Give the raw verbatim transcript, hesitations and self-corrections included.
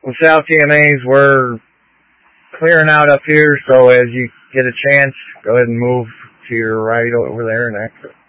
Well, South T M As, we're clearing out up here, so as you get a chance, go ahead and move to your right over there and exit.